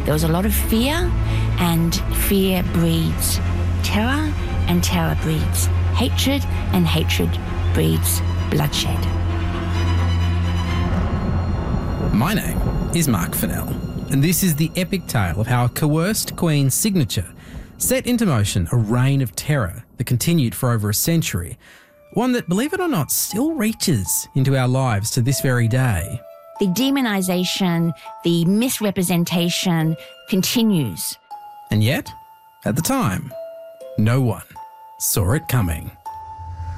There was a lot of fear, and fear breeds terror, and terror breeds hatred, and hatred breeds bloodshed. My name is Mark Fennell, and this is the epic tale of how a coerced Queen's signature set into motion a reign of terror that continued for over a century, one that, believe it or not, still reaches into our lives to this very day. The demonisation, the misrepresentation continues. And yet, at the time, no one saw it coming.